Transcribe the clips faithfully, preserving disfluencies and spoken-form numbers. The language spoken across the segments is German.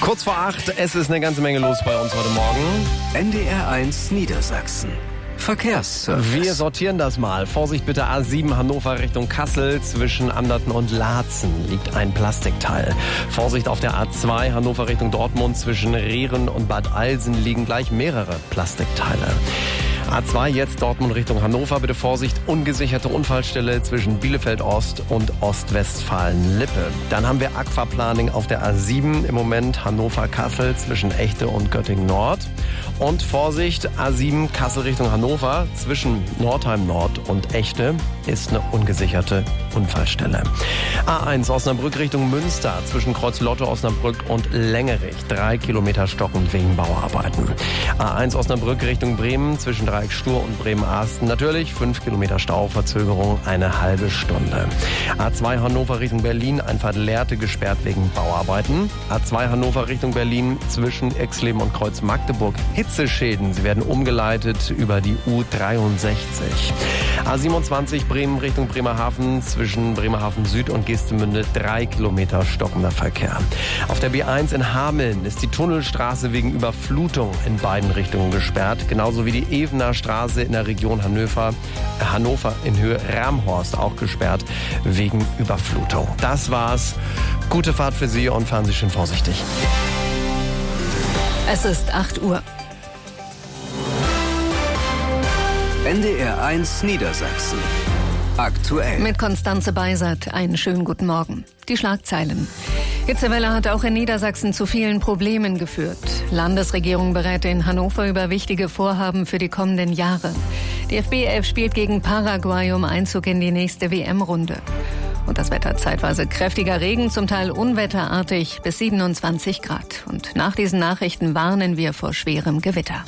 Kurz vor acht, es ist eine ganze Menge los bei uns heute Morgen. N D R eins Niedersachsen. Verkehrsservice. Wir sortieren das mal. Vorsicht bitte, A sieben Hannover Richtung Kassel. Zwischen Anderten und Laatzen liegt ein Plastikteil. Vorsicht auf der A zwei Hannover Richtung Dortmund. Zwischen Rehren und Bad Alsen liegen gleich mehrere Plastikteile. A zwei jetzt Dortmund Richtung Hannover. Bitte Vorsicht, ungesicherte Unfallstelle zwischen Bielefeld Ost und Ostwestfalen-Lippe. Dann haben wir Aquaplaning auf der A sieben. Im Moment Hannover-Kassel zwischen Echte und Göttingen Nord. Und Vorsicht, A sieben Kassel Richtung Hannover. Zwischen Nordheim Nord und Echte ist eine ungesicherte Unfallstelle. A eins Osnabrück Richtung Münster. Zwischen Kreuz-Lotte, Osnabrück und Längerich. Drei Kilometer stockend wegen Bauarbeiten. A eins Osnabrück Richtung Bremen. Zwischen Dreieck Stur und Bremen-Arsten. Natürlich fünf Kilometer Stauverzögerung, eine halbe Stunde. A zwei Hannover Richtung Berlin. Einfahrt Lehrte gesperrt wegen Bauarbeiten. A zwei Hannover Richtung Berlin. Zwischen Exleben und Kreuz Magdeburg. Hitzeschäden. Sie werden umgeleitet über die U dreiundsechzig. A siebenundzwanzig Bremen Richtung Bremerhaven. Zwischen Bremerhaven Süd und Geestemünde drei Kilometer stockender Verkehr. Auf der B eins in Hameln ist die Tunnelstraße wegen Überflutung in beiden Richtungen gesperrt. Genauso wie die Evener Straße in der Region Hannover, Hannover in Höhe Ramhorst auch gesperrt wegen Überflutung. Das war's. Gute Fahrt für Sie und fahren Sie schön vorsichtig. Es ist acht Uhr. N D R eins Niedersachsen. Aktuell. Mit Konstanze Beisert einen schönen guten Morgen. Die Schlagzeilen. Hitzewelle hat auch in Niedersachsen zu vielen Problemen geführt. Landesregierung berät in Hannover über wichtige Vorhaben für die kommenden Jahre. Die F B elf spielt gegen Paraguay um Einzug in die nächste W M-Runde. Und das Wetter zeitweise kräftiger Regen, zum Teil unwetterartig bis siebenundzwanzig Grad. Und nach diesen Nachrichten warnen wir vor schwerem Gewitter.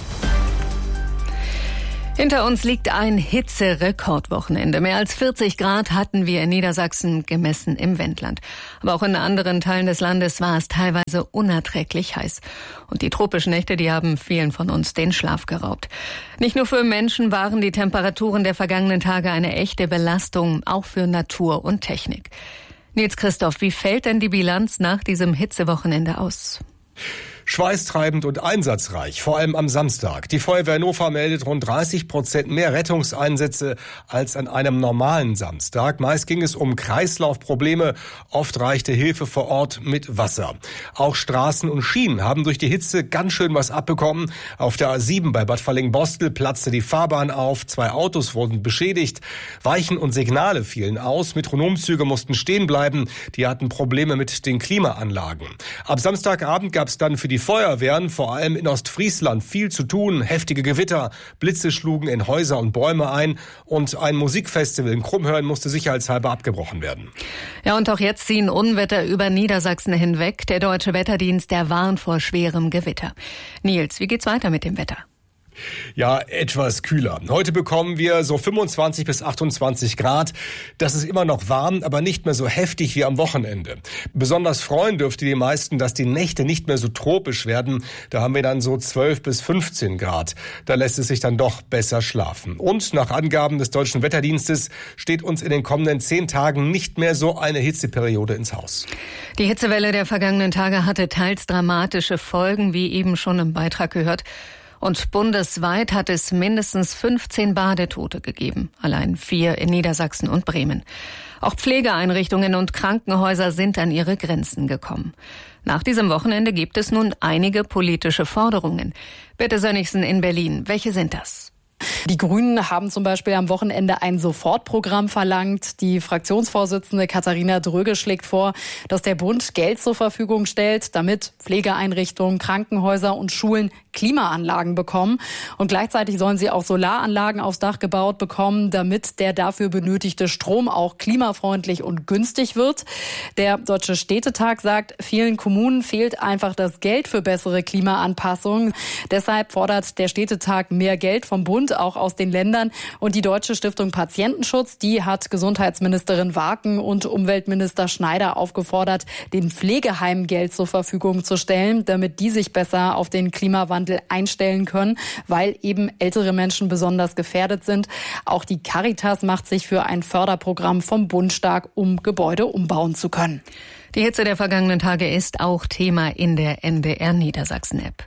Hinter uns liegt ein Hitze-Rekordwochenende. Mehr als vierzig Grad hatten wir in Niedersachsen gemessen im Wendland. Aber auch in anderen Teilen des Landes war es teilweise unerträglich heiß. Und die tropischen Nächte, die haben vielen von uns den Schlaf geraubt. Nicht nur für Menschen waren die Temperaturen der vergangenen Tage eine echte Belastung, auch für Natur und Technik. Nils Christoph, wie fällt denn die Bilanz nach diesem Hitzewochenende aus? Schweißtreibend und einsatzreich, vor allem am Samstag. Die Feuerwehr Hannover meldet rund dreißig Prozent mehr Rettungseinsätze als an einem normalen Samstag. Meist ging es um Kreislaufprobleme, oft reichte Hilfe vor Ort mit Wasser. Auch Straßen und Schienen haben durch die Hitze ganz schön was abbekommen. Auf der A sieben bei Bad Falling-Bostel platzte die Fahrbahn auf, zwei Autos wurden beschädigt, Weichen und Signale fielen aus, Metronomzüge mussten stehen bleiben, die hatten Probleme mit den Klimaanlagen. Ab Samstagabend gab es dann für die Die Feuerwehren, vor allem in Ostfriesland, viel zu tun. Heftige Gewitter, Blitze schlugen in Häuser und Bäume ein und ein Musikfestival in Krummhörn musste sicherheitshalber abgebrochen werden. Ja, und auch jetzt ziehen Unwetter über Niedersachsen hinweg. Der Deutsche Wetterdienst, der warnt vor schwerem Gewitter. Nils, wie geht's weiter mit dem Wetter? Ja, etwas kühler. Heute bekommen wir so fünfundzwanzig bis achtundzwanzig Grad. Das ist immer noch warm, aber nicht mehr so heftig wie am Wochenende. Besonders freuen dürfte die meisten, dass die Nächte nicht mehr so tropisch werden. Da haben wir dann so zwölf bis fünfzehn Grad. Da lässt es sich dann doch besser schlafen. Und nach Angaben des Deutschen Wetterdienstes steht uns in den kommenden zehn Tagen nicht mehr so eine Hitzeperiode ins Haus. Die Hitzewelle der vergangenen Tage hatte teils dramatische Folgen, wie eben schon im Beitrag gehört. Und bundesweit hat es mindestens fünfzehn Badetote gegeben, allein vier in Niedersachsen und Bremen. Auch Pflegeeinrichtungen und Krankenhäuser sind an ihre Grenzen gekommen. Nach diesem Wochenende gibt es nun einige politische Forderungen. Birte Sönnigsen in Berlin, welche sind das? Die Grünen haben zum Beispiel am Wochenende ein Sofortprogramm verlangt. Die Fraktionsvorsitzende Katharina Dröge schlägt vor, dass der Bund Geld zur Verfügung stellt, damit Pflegeeinrichtungen, Krankenhäuser und Schulen Klimaanlagen bekommen. Und gleichzeitig sollen sie auch Solaranlagen aufs Dach gebaut bekommen, damit der dafür benötigte Strom auch klimafreundlich und günstig wird. Der Deutsche Städtetag sagt, vielen Kommunen fehlt einfach das Geld für bessere Klimaanpassungen. Deshalb fordert der Städtetag mehr Geld vom Bund, auch auch aus den Ländern. Und die Deutsche Stiftung Patientenschutz, die hat Gesundheitsministerin Warken und Umweltminister Schneider aufgefordert, den Pflegeheimen Geld zur Verfügung zu stellen, damit die sich besser auf den Klimawandel einstellen können, weil eben ältere Menschen besonders gefährdet sind. Auch die Caritas macht sich für ein Förderprogramm vom Bund stark, um Gebäude umbauen zu können. Die Hitze der vergangenen Tage ist auch Thema in der N D R Niedersachsen-App.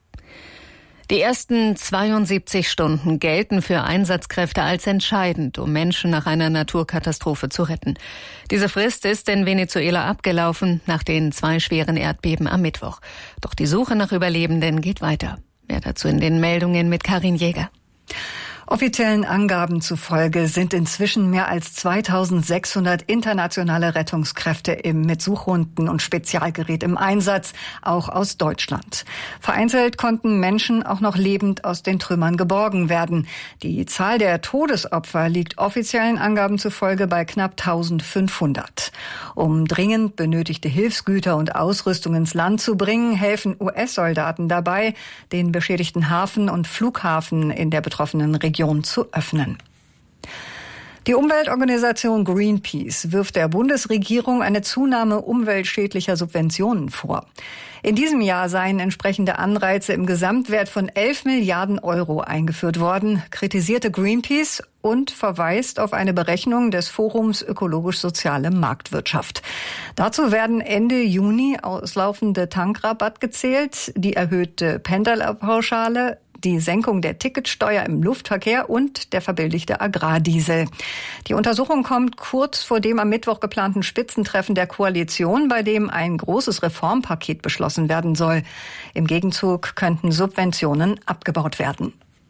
Die ersten zweiundsiebzig Stunden gelten für Einsatzkräfte als entscheidend, um Menschen nach einer Naturkatastrophe zu retten. Diese Frist ist in Venezuela abgelaufen nach den zwei schweren Erdbeben am Mittwoch. Doch die Suche nach Überlebenden geht weiter. Mehr dazu in den Meldungen mit Karin Jäger. Offiziellen Angaben zufolge sind inzwischen mehr als zweitausendsechshundert internationale Rettungskräfte im, mit Suchhunden und Spezialgerät im Einsatz, auch aus Deutschland. Vereinzelt konnten Menschen auch noch lebend aus den Trümmern geborgen werden. Die Zahl der Todesopfer liegt offiziellen Angaben zufolge bei knapp eintausendfünfhundert. Um dringend benötigte Hilfsgüter und Ausrüstung ins Land zu bringen, helfen U S-Soldaten dabei, den beschädigten Hafen und Flughafen in der betroffenen Region zu öffnen. Die Umweltorganisation Greenpeace wirft der Bundesregierung eine Zunahme umweltschädlicher Subventionen vor. In diesem Jahr seien entsprechende Anreize im Gesamtwert von elf Milliarden Euro eingeführt worden, kritisierte Greenpeace und verweist auf eine Berechnung des Forums Ökologisch-Soziale Marktwirtschaft. Dazu werden Ende Juni auslaufende Tankrabatt gezählt, die erhöhte Pendlerpauschale, die Senkung der Ticketsteuer im Luftverkehr und der verbilligte Agrardiesel. Die Untersuchung kommt kurz vor dem am Mittwoch geplanten Spitzentreffen der Koalition, bei dem ein großes Reformpaket beschlossen werden soll. Im Gegenzug könnten Subventionen abgebaut werden.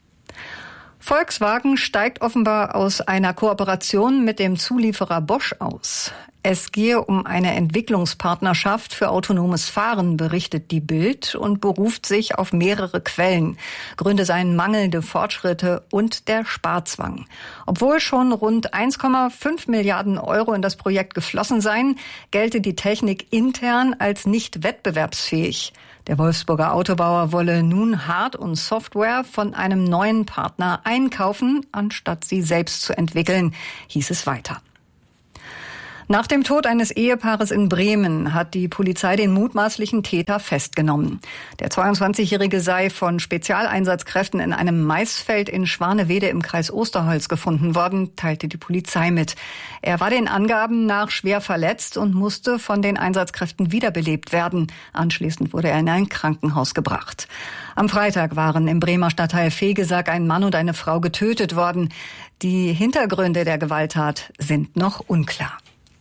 Volkswagen steigt offenbar aus einer Kooperation mit dem Zulieferer Bosch aus. Es gehe um eine Entwicklungspartnerschaft für autonomes Fahren, berichtet die Bild und beruft sich auf mehrere Quellen. Gründe seien mangelnde Fortschritte und der Sparzwang. Obwohl schon rund eins Komma fünf Milliarden Euro in das Projekt geflossen seien, gelte die Technik intern als nicht wettbewerbsfähig. Der Wolfsburger Autobauer wolle nun Hard- und Software von einem neuen Partner einkaufen, anstatt sie selbst zu entwickeln, hieß es weiter. Nach dem Tod eines Ehepaares in Bremen hat die Polizei den mutmaßlichen Täter festgenommen. Der zweiundzwanzigjährige sei von Spezialeinsatzkräften in einem Maisfeld in Schwanewede im Kreis Osterholz gefunden worden, teilte die Polizei mit. Er war den Angaben nach schwer verletzt und musste von den Einsatzkräften wiederbelebt werden. Anschließend wurde er in ein Krankenhaus gebracht. Am Freitag waren im Bremer Stadtteil Fegesack ein Mann und eine Frau getötet worden. Die Hintergründe der Gewalttat sind noch unklar.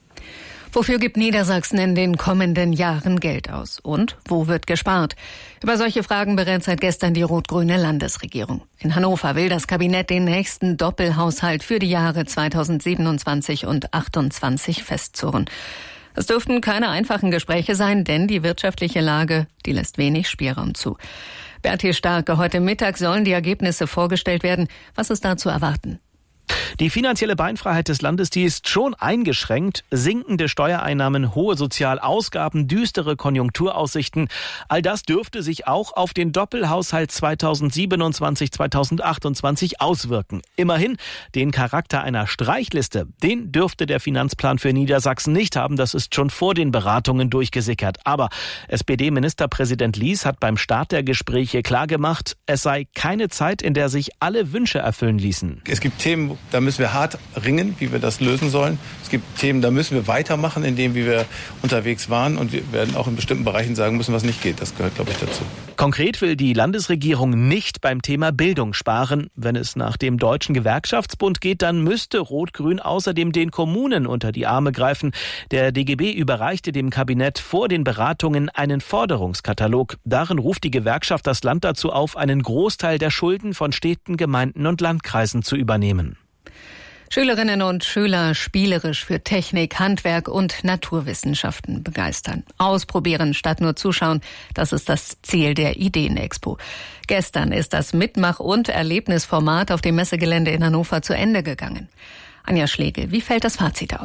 Wofür gibt Niedersachsen in den kommenden Jahren Geld aus? Und wo wird gespart? Über solche Fragen berät seit gestern die rot-grüne Landesregierung. In Hannover will das Kabinett den nächsten Doppelhaushalt für die Jahre zweitausendsiebenundzwanzig und achtundzwanzig festzurren. Es dürften keine einfachen Gespräche sein, denn die wirtschaftliche Lage, die lässt wenig Spielraum zu. Bertil Starke, heute Mittag sollen die Ergebnisse vorgestellt werden. Was ist da zu erwarten? Die finanzielle Beinfreiheit des Landes, die ist schon eingeschränkt. Sinkende Steuereinnahmen, hohe Sozialausgaben, düstere Konjunkturaussichten. All das dürfte sich auch auf den Doppelhaushalt zweitausendsiebenundzwanzig zweitausendachtundzwanzig auswirken. Immerhin, den Charakter einer Streichliste, den dürfte der Finanzplan für Niedersachsen nicht haben. Das ist schon vor den Beratungen durchgesickert. Aber S P D-Ministerpräsident Lies hat beim Start der Gespräche klargemacht, es sei keine Zeit, in der sich alle Wünsche erfüllen ließen. Es gibt Themen, da müssen wir hart ringen, wie wir das lösen sollen. Es gibt Themen, da müssen wir weitermachen, in dem, wie wir unterwegs waren. Und wir werden auch in bestimmten Bereichen sagen müssen, was nicht geht. Das gehört, glaube ich, dazu. Konkret will die Landesregierung nicht beim Thema Bildung sparen. Wenn es nach dem Deutschen Gewerkschaftsbund geht, dann müsste Rot-Grün außerdem den Kommunen unter die Arme greifen. Der D G B überreichte dem Kabinett vor den Beratungen einen Forderungskatalog. Darin ruft die Gewerkschaft das Land dazu auf, einen Großteil der Schulden von Städten, Gemeinden und Landkreisen zu übernehmen. Schülerinnen und Schüler spielerisch für Technik, Handwerk und Naturwissenschaften begeistern. Ausprobieren statt nur zuschauen, das ist das Ziel der Ideenexpo. Gestern ist das Mitmach- und Erlebnisformat auf dem Messegelände in Hannover zu Ende gegangen. Anja Schlegel, wie fällt das Fazit aus?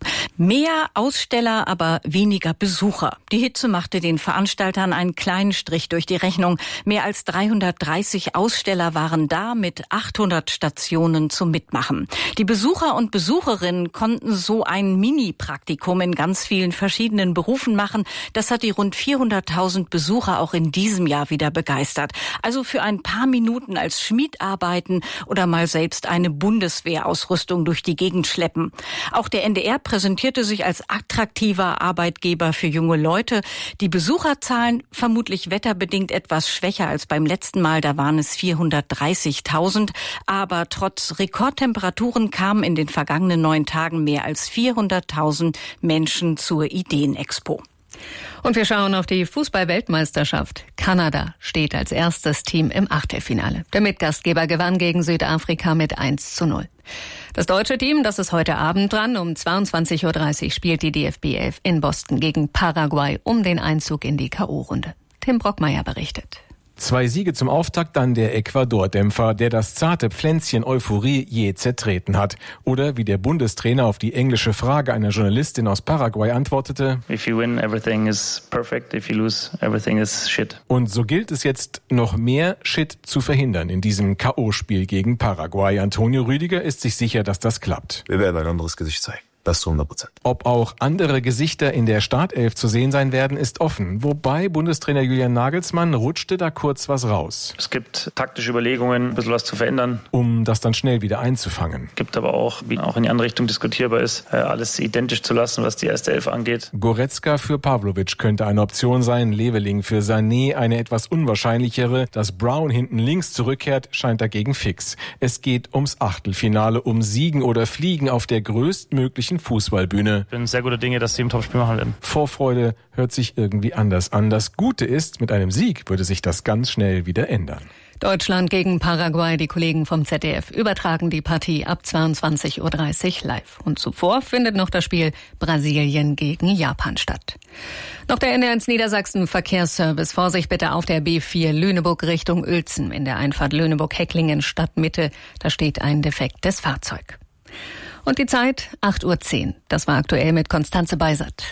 Mehr Aussteller, aber weniger Besucher. Die Hitze machte den Veranstaltern einen kleinen Strich durch die Rechnung. Mehr als dreihundertdreißig Aussteller waren da mit achthundert Stationen zum Mitmachen. Die Besucher und Besucherinnen konnten so ein Mini-Praktikum in ganz vielen verschiedenen Berufen machen. Das hat die rund vierhunderttausend Besucher auch in diesem Jahr wieder begeistert. Also für ein paar Minuten als Schmied arbeiten oder mal selbst eine Bundeswehrausrüstung durch die Gegend schleppen. Auch der N D R präsentierte sich als attraktiver Arbeitgeber für junge Leute. Die Besucherzahlen vermutlich wetterbedingt etwas schwächer als beim letzten Mal, da waren es vierhundertdreißigtausend. Aber trotz Rekordtemperaturen kamen in den vergangenen neun Tagen mehr als vierhunderttausend Menschen zur Ideenexpo. Und wir schauen auf die Fußball-Weltmeisterschaft. Kanada steht als erstes Team im Achtelfinale. Der Mitgastgeber gewann gegen Südafrika mit eins zu null. Das deutsche Team, das ist heute Abend dran. Um zweiundzwanzig Uhr dreißig spielt die D F B elf in Boston gegen Paraguay um den Einzug in die K O-Runde. Tim Brockmeier berichtet. Zwei Siege zum Auftakt, dann der Ecuador-Dämpfer, der das zarte Pflänzchen Euphorie je zertreten hat. Oder wie der Bundestrainer auf die englische Frage einer Journalistin aus Paraguay antwortete: If you win, everything is perfect. If you lose, everything is shit. Und so gilt es jetzt, noch mehr Shit zu verhindern in diesem K O-Spiel gegen Paraguay. Antonio Rüdiger ist sich sicher, dass das klappt. Wir werden ein anderes Gesicht zeigen. Das zu hundert Prozent. Ob auch andere Gesichter in der Startelf zu sehen sein werden, ist offen. Wobei Bundestrainer Julian Nagelsmann rutschte da kurz was raus. Es gibt taktische Überlegungen, ein bisschen was zu verändern. Um das dann schnell wieder einzufangen. Es gibt aber auch, wie auch in die andere Richtung diskutierbar ist, alles identisch zu lassen, was die erste Elf angeht. Goretzka für Pavlovic könnte eine Option sein, Leveling für Sané eine etwas unwahrscheinlichere. Dass Brown hinten links zurückkehrt, scheint dagegen fix. Es geht ums Achtelfinale, um Siegen oder Fliegen auf der größtmöglichen Fußballbühne. Ich bin sehr guter Dinge, dass sie im Topspiel machen werden. Vorfreude hört sich irgendwie anders an. Das Gute ist, mit einem Sieg würde sich das ganz schnell wieder ändern. Deutschland gegen Paraguay. Die Kollegen vom Z D F übertragen die Partie ab zweiundzwanzig Uhr dreißig live. Und zuvor findet noch das Spiel Brasilien gegen Japan statt. Noch der N eins Niedersachsen Verkehrsservice. Vorsicht bitte auf der B vier Lüneburg Richtung Uelzen in der Einfahrt Lüneburg-Hecklingen Stadtmitte. Da steht ein defektes Fahrzeug. Und die Zeit acht Uhr zehn. Das war aktuell mit Konstanze Beisert.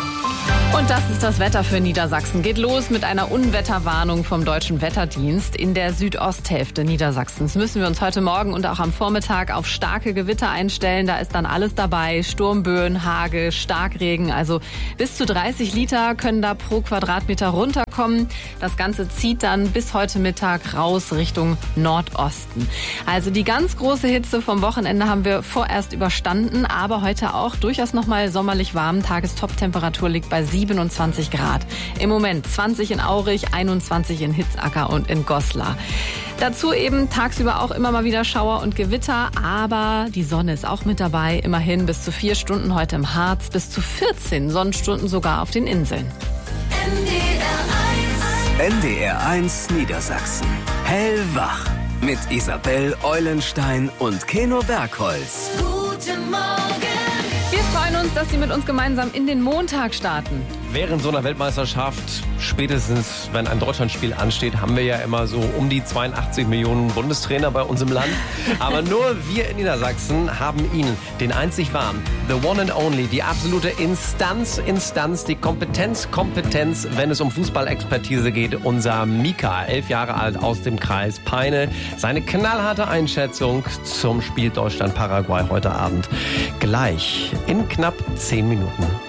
Und das ist das Wetter für Niedersachsen. Geht los mit einer Unwetterwarnung vom Deutschen Wetterdienst. In der Südosthälfte Niedersachsens müssen wir uns heute Morgen und auch am Vormittag auf starke Gewitter einstellen. Da ist dann alles dabei. Sturmböen, Hagel, Starkregen. Also bis zu dreißig Liter können da pro Quadratmeter runterkommen. Das Ganze zieht dann bis heute Mittag raus Richtung Nordosten. Also die ganz große Hitze vom Wochenende haben wir vorerst überstanden. Aber heute auch durchaus nochmal sommerlich warm. Tagestoptemperatur liegt bei siebenundzwanzig Grad. Im Moment zwanzig in Aurich, einundzwanzig in Hitzacker und in Goslar. Dazu eben tagsüber auch immer mal wieder Schauer und Gewitter, aber die Sonne ist auch mit dabei. Immerhin bis zu vier Stunden heute im Harz, bis zu vierzehn Sonnenstunden sogar auf den Inseln. N D R eins Niedersachsen. Hellwach. Mit Isabel Eulenstein und Keno Bergholz. Guten Morgen. Wir freuen uns, dass Sie mit uns gemeinsam in den Montag starten. Während so einer Weltmeisterschaft, spätestens wenn ein Deutschlandspiel ansteht, haben wir ja immer so um die zweiundachtzig Millionen Bundestrainer bei uns im Land. Aber nur wir in Niedersachsen haben ihn, den einzig wahren, the one and only, die absolute Instanz, Instanz, die Kompetenz, Kompetenz, wenn es um Fußballexpertise geht. Unser Mika, elf Jahre alt, aus dem Kreis Peine. Seine knallharte Einschätzung zum Spiel Deutschland-Paraguay heute Abend. Gleich in knapp zehn Minuten.